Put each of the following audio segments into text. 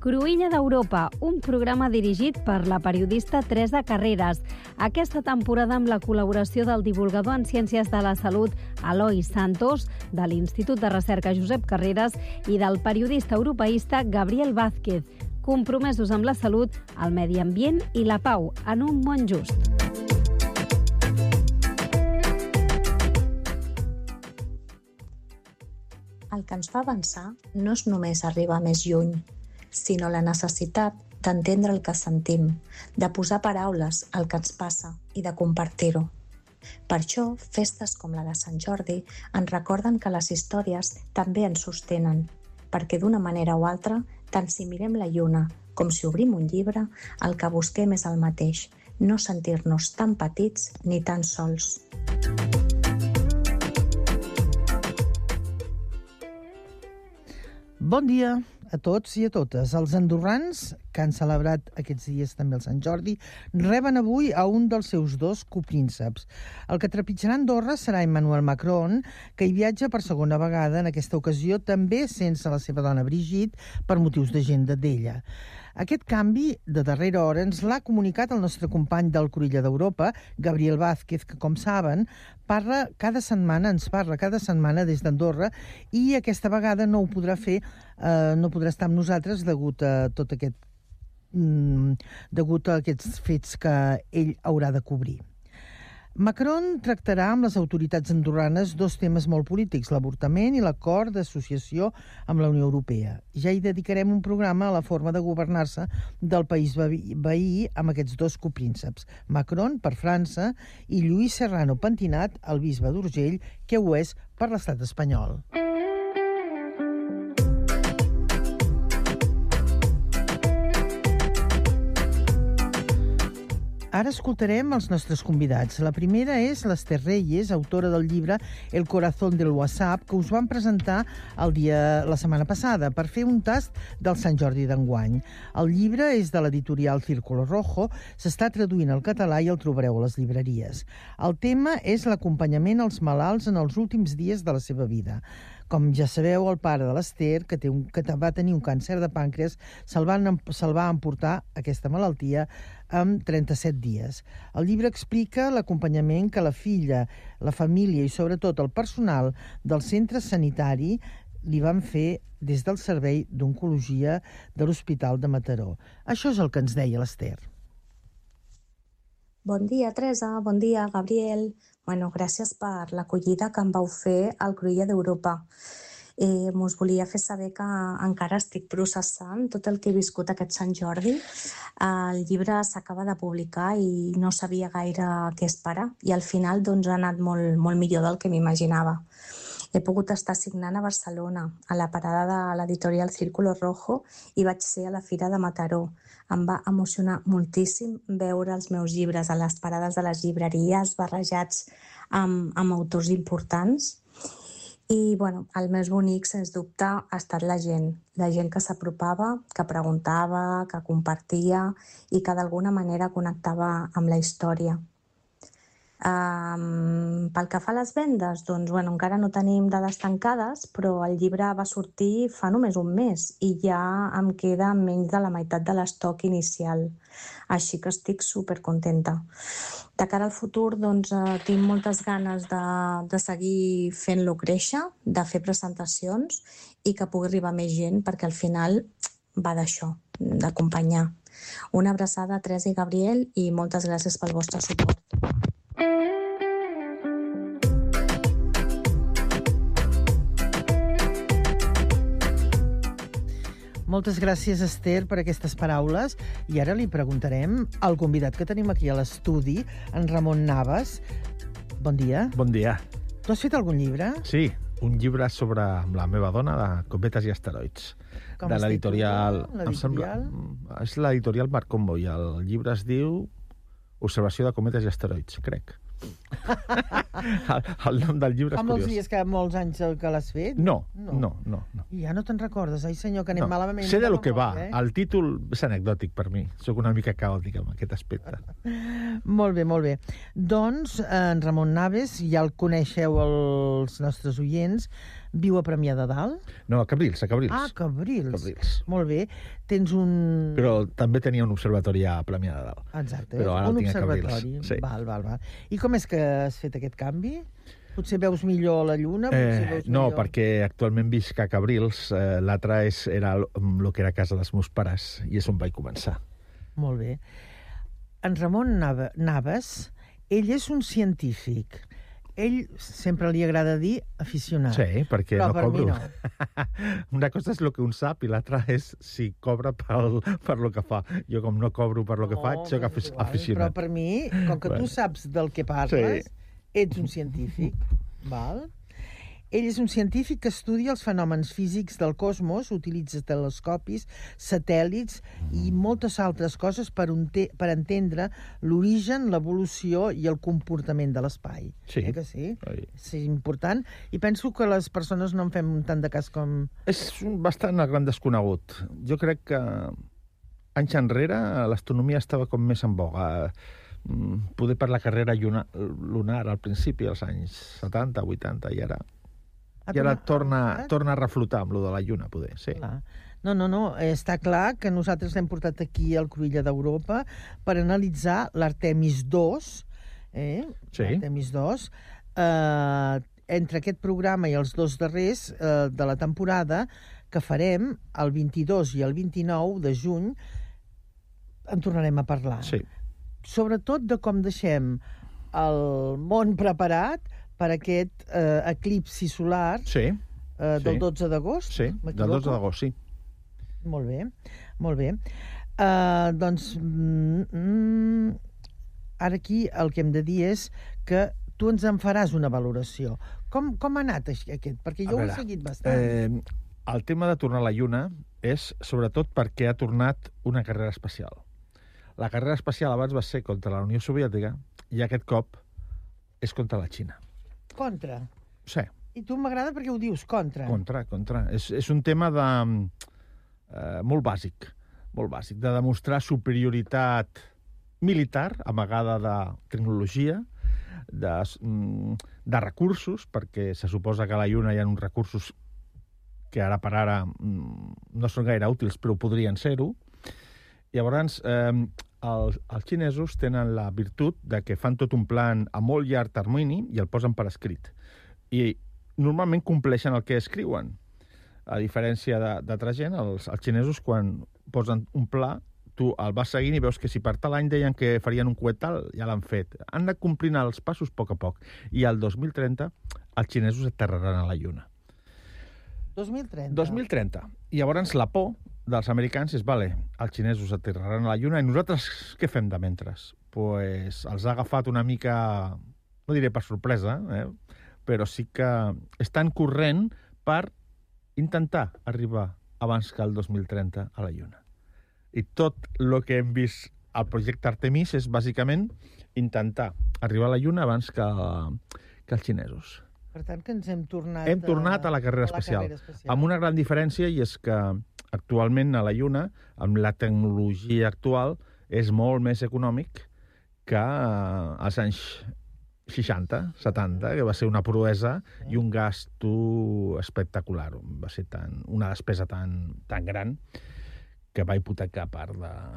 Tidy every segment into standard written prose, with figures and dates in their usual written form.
Cruïlla d'Europa, un programa dirigit per la periodista Teresa Carreras. Aquesta temporada amb la col·laboració del divulgador en Ciències de la Salut Eloi Santos, de l'Institut de Recerca Josep Carreras i del periodista europeista Gabriel Vázquez, compromesos amb la salut, el medi ambient i la pau en un món just. El que ens fa avançar no és només arribar més lluny, sinó la necessitat d'entendre el que sentim, de posar paraules al que ens passa i de compartir-ho. Per això, festes com la de Sant Jordi ens recorden que les històries també ens sostenen, perquè d'una manera o altra, tant si mirem la lluna com si obrim un llibre, el que busquem és el mateix, no sentir-nos tan petits ni tan sols. Bon dia a tots i a totes. Els andorrans, que han celebrat aquests dies també el Sant Jordi, reben avui a un dels seus dos coprínceps. El que trepitjarà Andorra serà Emmanuel Macron, que hi viatja per segona vegada, en aquesta ocasió també sense la seva dona Brigitte, per motius d'agenda d'ella. Aquest canvi de darrera hora ens l'ha comunicat el nostre company del Cruïlla d'Europa, Gabriel Vázquez, que, com saben, ens parla cada setmana des d'Andorra i aquesta vegada no ho podrà fer, no podrà estar amb nosaltres degut a aquests fets que ell haurà de cobrir. Macron tractarà amb les autoritats andorranes dos temes molt polítics, l'avortament i l'acord d'associació amb la Unió Europea. Ja hi dedicarem un programa a la forma de governar-se del país veí amb aquests dos coprínceps, Macron per França i Lluís Serrano Pentinat, el bisbe d'Urgell, que ho és per l'estat espanyol. Ara escoltarem els nostres convidats. La primera és l'Ester Reyes, autora del llibre El corazón del WhatsApp, que us van presentar la setmana passada per fer un tast del Sant Jordi d'enguany. El llibre és de l'editorial Círculo Rojo, s'està traduint al català i el trobareu a les llibreries. El tema és l'acompanyament als malalts en els últims dies de la seva vida. Com ja sabeu, el pare de l'Ester, que va tenir un càncer de pàncreas, se'l va emportar aquesta malaltia en 37 dies. El llibre explica l'acompanyament que la filla, la família i sobretot el personal del centre sanitari li van fer des del servei d'oncologia de l'Hospital de Mataró. Això és el que ens deia l'Ester. Bon dia, Teresa. Bon dia, Gabriel. Gràcies per l'acollida que em vau fer al Cruïlla d'Europa. Us volia fer saber que encara estic processant tot el que he viscut aquest Sant Jordi. El llibre s'acaba de publicar i no sabia gaire què esperar. I al final ha anat molt millor del que m'imaginava. He pogut estar signant a Barcelona, a la parada de l'editorial Círculo Rojo, i vaig ser a la Fira de Mataró. Em va emocionar moltíssim veure els meus llibres a les parades de les llibreries barrejats amb autors importants. I el més bonic, sens dubte, ha estat la gent que s'apropava, que preguntava, que compartia i que d'alguna manera connectava amb la història. Pel que fa a les vendes, encara no tenim dades tancades, però el llibre va sortir fa només un mes i ja em queda menys de la meitat de l'estoc inicial. Així que estic supercontenta. De cara al futur, tinc moltes ganes de seguir fent-lo créixer, de fer presentacions i que pugui arribar més gent, perquè al final va d'això, d'acompanyar. Una abraçada a Teresa i Gabriel i moltes gràcies pel vostre suport. Moltes gràcies,Ester, per aquestes paraules. I ara li preguntarem al convidat que tenim aquí a l'estudi, en Ramon Navas. Bon dia. Bon dia. Tu has fet algun llibre? Sí, un llibre sobre la meva dona, de cometes i asteroids. Com de es l'editorial... titula, l'editorial? És l'editorial Marc Combo i el llibre es diu Observació de cometes i asteroids, crec. El nom del llibre és Fa molts curiós. dies que molts anys que l'has fet? No. I ja no te'n recordes, ai senyor, que anem malament. Sé de lo que va. El títol és anecdòtic per mi. Soc una mica caòtic amb aquest aspecte. Molt bé, molt bé. Doncs en Ramon Naves, ja el coneixeu els nostres oients, viu a Premià de Dalt? No, a Cabrils. Ah, Cabrils. Molt bé. Tens un... Però també tenia un observatori a Premià de Dalt. Exacte, però ara un el tinc a observatori. Cabrils. Sí. Val. I com és que has fet aquest canvi? Potser veus millor la lluna? No, perquè actualment visc a Cabrils. L'altre era el que era casa dels meus pares i és on vaig començar. Molt bé. En Ramon Naves, ell és un científic. Ell sempre li agrada dir aficionat. Sí, perquè però no per cobro. Mi no. Una cosa és el que un sap i l'altra és si cobra per lo que fa. Jo, com no cobro per lo que faig, soc aficionat. Però per mi, com que tu saps del que parles, ets un científic, val? Ell és un científic que estudia els fenòmens físics del cosmos, utilitza telescopis, satèl·lits i moltes altres coses per entendre l'origen, l'evolució i el comportament de l'espai. Sí. Que sí? Sí. És important. I penso que les persones no en fem tant de cas com... És bastant gran desconegut. Jo crec que anys enrere l'astronomia estava com més en boga. Poder per la carrera lunar al principi, als anys 70, 80, i ara torna a reflotar amb lo de la lluna, poder, sí. No, està clar que nosaltres l'hem portat aquí al Cruïlla d'Europa per analitzar l'Artemis 2, Sí. Artemis 2, entre aquest programa i els dos darrers de la temporada que farem el 22 i el 29 de juny en tornarem a parlar. Sí. Sobretot de com deixem el món preparat per aquest eclipsi solar del 12 d'agost. Sí, del 12 d'agost, sí. Molt bé. Doncs ara aquí el que hem de dir és que tu ens en faràs una valoració. Com ha anat aquest? Perquè jo ho he seguit bastant. El tema de tornar a la Lluna és sobretot perquè ha tornat una carrera espacial. La carrera espacial abans va ser contra la Unió Soviètica i aquest cop és contra la Xina. Contra? Sí. I tu m'agrada perquè ho dius, contra. Contra. És un tema molt bàsic, de demostrar superioritat militar, amagada de tecnologia, de recursos, perquè se suposa que a la Lluna hi ha uns recursos que ara per ara no són gaire útils, però podrien ser-ho. Llavors, els xinesos tenen la virtut de que fan tot un plan a molt llarg termini i el posen per escrit. I normalment compleixen el que escriuen. A diferència d'altra gent, els xinesos, quan posen un pla, tu el vas seguint i veus que si per tal any deien que farien un coet tal, ja l'han fet. Han anat complint els passos a poc. I al 2030 els xinesos aterraran a la Lluna. 2030. I llavors la por dels americans és, els xinesos aterraran a la Lluna i nosaltres què fem de mentres? Pues els ha agafat una mica, no diré per sorpresa, però sí que estan corrent per intentar arribar abans que el 2030 a la Lluna. I tot el que hem vist al projecte Artemis és bàsicament intentar arribar a la Lluna abans que els xinesos. Per tant, que ens hem tornat... Hem tornat a la carrera espacial. Amb una gran diferència, i és que actualment a la Lluna, amb la tecnologia actual, és molt més econòmic que als anys 60, 70, que va ser una proesa i un gasto espectacular. Va ser una despesa tan gran que va hipotecar part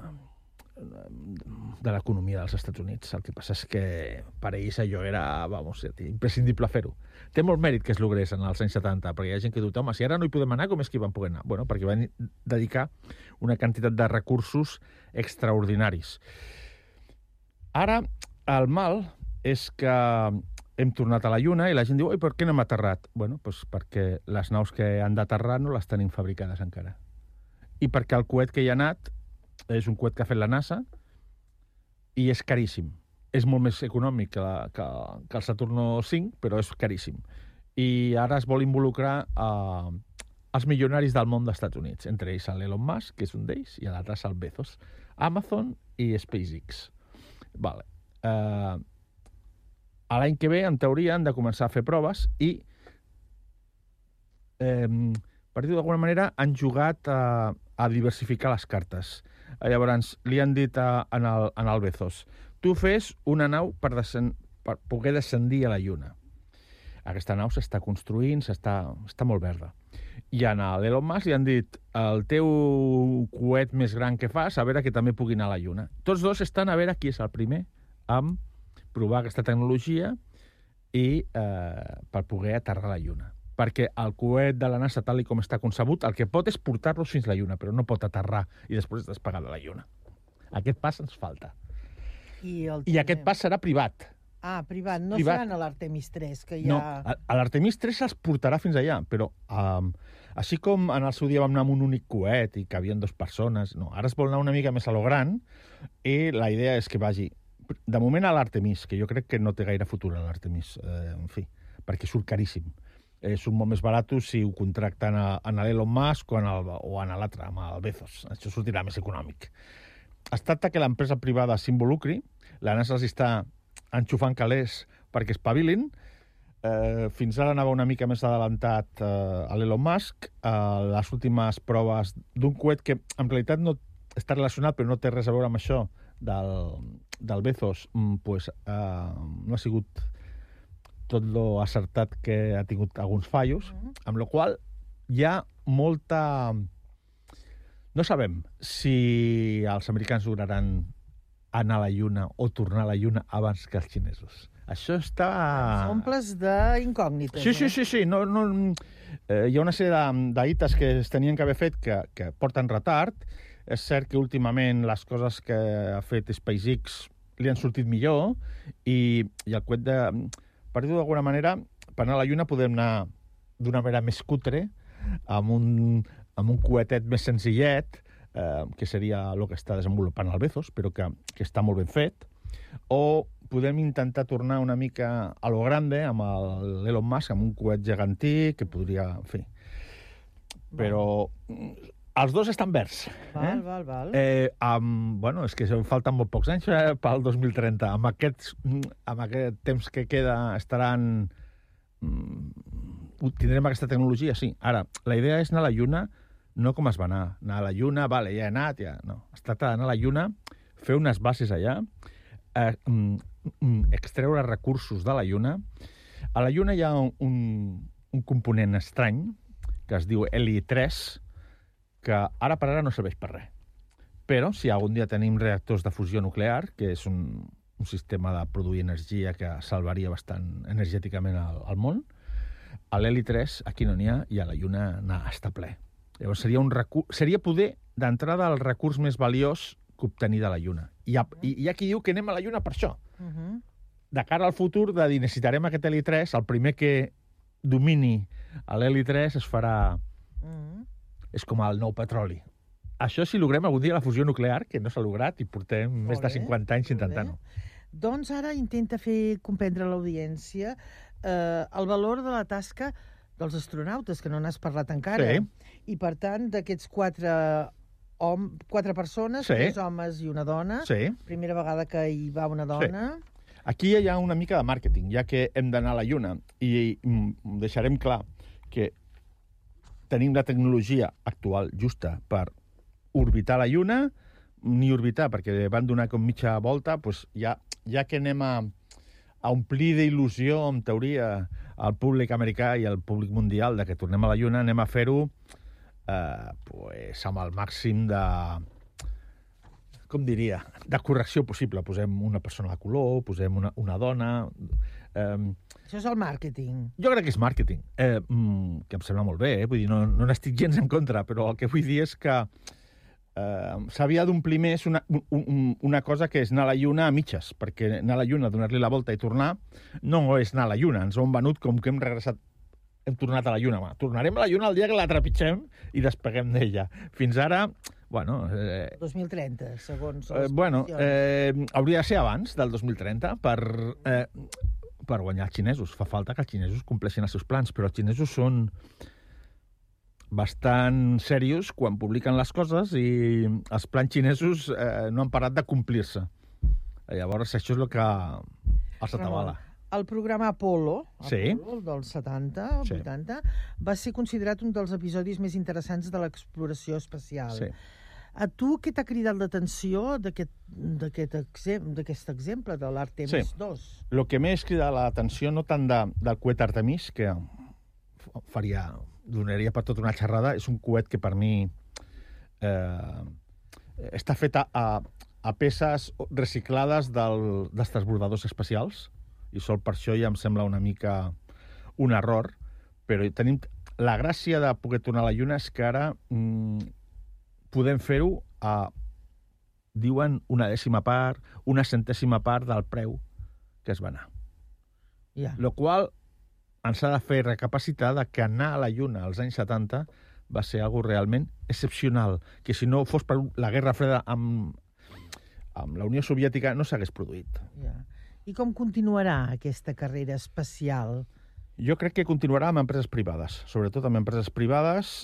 de l'economia dels Estats Units. El que passa és que per ells allò era, imprescindible fer-ho. Té molt mèrit que es logrés en els anys 70, perquè hi ha gent que diu, home, si ara no hi podem anar, com és que hi van poder anar? Bueno, perquè van dedicar una quantitat de recursos extraordinaris. Ara, el mal és que hem tornat a la Lluna i la gent diu, per què no hem aterrat? Bueno, doncs perquè les naus que han d'aterrar no les tenim fabricades encara. I perquè el coet que hi ha anat és un coet que ha fet la NASA i és caríssim. És molt més econòmic que el Saturno 5, però és caríssim. I ara es vol involucrar els milionaris del món dels Estats Units, entre ells l'Elon Musk, que és un d'ells, i l'altre és el Bezos, Amazon i SpaceX. l'any que ve, en teoria, han de començar a fer proves i, per dir-ho d'alguna manera, han jugat a diversificar les cartes. Llavors, li han dit en el Bezos, tu fes una nau per poder descendir a la Lluna. Aquesta nau s'està construint, està molt verda. I a l'Elon Musk li han dit, el teu coet més gran que fas, a veure que també pugui anar a la Lluna. Tots dos estan a veure qui és el primer en provar aquesta tecnologia i per poder aterrar a la Lluna. Perquè el coet de la NASA, tal com està concebut, el que pot és portar-los fins a la Lluna, però no pot aterrar i després despegar de la Lluna. Aquest pas ens falta. I aquest pas serà privat. Ah, privat. No privat. seran a l'Artemis 3, que ja... No, a l'Artemis 3 els portarà fins allà, però així com en el seu dia vam anar amb un únic coet i cabien 2 persones, no, ara es vol anar una mica més a lo gran i la idea és que vagi, de moment, a l'Artemis, que jo crec que no té gaire futur a l'Artemis, en fi, perquè surt caríssim. Surt molt més barat si ho contracten a l'Elon Musk o en l'altre, amb el Bezos. Això sortirà més econòmic. Es tracta que l'empresa privada s'involucri, la NASA els està enxufant calés perquè espavilin. Fins ara anava una mica més adelantat a l'Elon Musk. Les últimes proves d'un coet que en realitat no està relacionat, però no té res a veure amb això del Bezos, pues, no ha sigut tot lo acertat que ha tingut alguns fallos, amb la qual hi ha molta... No sabem si els americans lograran anar a la Lluna o tornar a la Lluna abans que els xinesos. Això està... Omples d'incògnites. Sí. No, hi ha una sèrie d'hites que es tenien que haver fet que porten retard. És cert que últimament les coses que ha fet SpaceX li han sortit millor i el coet de... Per dir-ho d'alguna manera, per anar a la Lluna podem anar d'una manera més cutre, amb un coetet més senzillet, que seria el que està desenvolupant el Bezos, però que està molt ben fet, o podem intentar tornar una mica a lo grande amb l'Elon Musk, amb un coet gegantí que podria fer. Però els dos estan verds. Val. Bueno, és que falten molt pocs anys pel 2030. Amb aquest temps que queda tindrem aquesta tecnologia, sí. Ara, la idea és anar a la Lluna no com es va anar. Anar a la Lluna, vale, ja he anat, ja... No, es tracta d'anar a la Lluna, fer unes bases allà, extreure recursos de la Lluna. A la Lluna hi ha un component estrany que es diu heli-3, que ara per ara no serveix per res. Però si algun dia tenim reactors de fusió nuclear, que és un sistema de produir energia que salvaria bastant energèticament al món, a l'heli-3 aquí no n'hi ha i a la Lluna està ple. Llavors seria poder d'entrada el recurs més valiós que obtenir de la Lluna. I hi ha qui diu que anem a la Lluna per això. De cara al futur, de dir, necessitarem aquest heli-3, el primer que domini l'heli-3 es farà... És com el nou petroli. Això si logrem algun dia la fusió nuclear, que no s'ha lograt i portem més de 50 anys intentant-ho. Doncs ara intenta fer comprendre a l'audiència el valor de la tasca dels astronautes, que no n'has parlat encara. Sí. I, per tant, d'aquests 4 persones, 3 homes i una dona, primera vegada que hi va una dona... Aquí hi ha una mica de màrqueting, ja que hem d'anar a la Lluna, i deixarem clar que tenim la tecnologia actual justa per orbitar la Lluna, ni orbitar, perquè van donar com mitja volta, doncs ja que anem a omplir d'il·lusió, en teoria, al públic americà i al públic mundial de que tornem a la Lluna, anem a fer-ho amb el màxim de... Com diria? De correcció possible. Posem una persona de color, posem una dona... Això és el màrqueting. Jo crec que és màrqueting, que em sembla molt bé, vull dir, no n'estic gens en contra, però el que vull dir és que s'havia d'omplir més una cosa que és anar a la Lluna a mitges, perquè anar a la Lluna, donar-li la volta i tornar, no és anar a la Lluna, ens ho han venut com que hem tornat a la Lluna. Tornarem a la Lluna el dia que la trepitgem i despeguem d'ella. Fins ara... 2030, segons les hauria de ser abans del 2030 per guanyar els xinesos. Fa falta que els xinesos compleixin els seus plans, però els xinesos són bastant serios quan publiquen les coses i els plans xinesos no han parat de complir-se. Llavors, això és el que els atabala. El programa Apollo, Sí. el dels 70, Sí. 80, va ser considerat un dels episodis més interessants de l'exploració espacial. Sí. A tu què t'ha cridat l'atenció d'aquest exemple, de l'Artemis 2? El que més crida l'atenció, no tant del coet Artemis, que donaria per tota una xerrada, és un coet que per mi està fet a peces reciclades dels transbordadors espacials, i sol per això ja em sembla una mica un error, però tenim la gràcia de poder tornar a la Lluna és que ara podem fer-ho a, diuen, una dècima part, una centèsima part del preu que es va anar. Ja. Lo qual ens ha de fer recapacitar de que anar a la Lluna als anys 70 va ser algo realment excepcional, que si no fos per la Guerra Freda amb la Unió Soviètica no s'hagués produït. Ja. I com continuarà aquesta carrera espacial? Jo crec que continuarà amb empreses privades, sobretot amb empreses privades,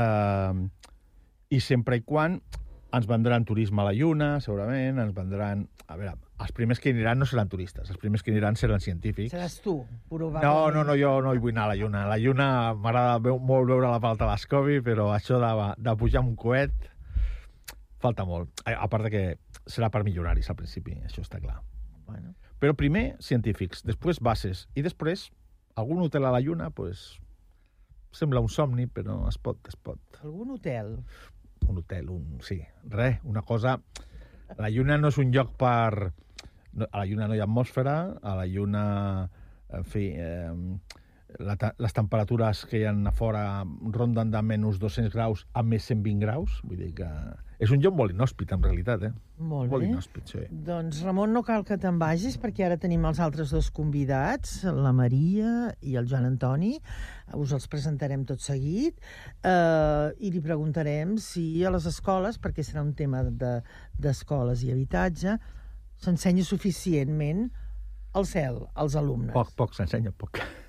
i sempre i quan ens vendran turisme a la Lluna, segurament, ens vendran... A veure, els primers que aniran no seran turistes, els primers que aniran seran científics. Seràs tu, probablement. No, jo no hi vull anar a la Lluna. A la Lluna m'agrada molt veure la pala telescopi, però això de pujar amb un coet falta molt. A part que serà per millonaris al principi, això està clar. Bueno. Però primer científics, després bases, i després algun hotel a la Lluna, pues, sembla un somni, però es pot. Algun hotel? Un hotel, sí. Res, una cosa... La Lluna no és un lloc per... A la Lluna no hi ha atmosfera, a la Lluna, en fi, les temperatures que hi ha a fora ronden de menys 200 graus a més 120 graus. Vull dir que és un lloc molt inhòspit, en realitat, Molt molt bé. inhòspit, sí. Doncs, Ramon, no cal que te'n vagis, perquè ara tenim els altres dos convidats, la Maria i el Joan Antoni. Us els presentarem tot seguit i li preguntarem si a les escoles, perquè serà un tema d'escoles i habitatge, s'ensenya suficientment el cel als alumnes. Poc, s'ensenya poc.